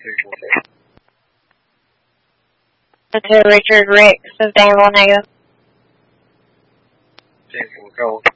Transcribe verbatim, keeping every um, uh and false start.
To Richard Ricks of Danville, negative. ten four, cold.